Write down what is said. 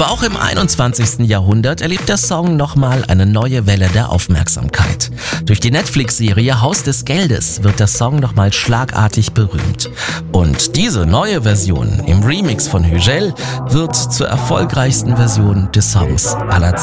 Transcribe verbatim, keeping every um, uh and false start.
Aber auch im einundzwanzigsten Jahrhundert erlebt der Song nochmal eine neue Welle der Aufmerksamkeit. Durch die Netflix-Serie Haus des Geldes wird der Song nochmal schlagartig berühmt. Und diese neue Version im Remix von Hügel wird zur erfolgreichsten Version des Songs aller Zeiten.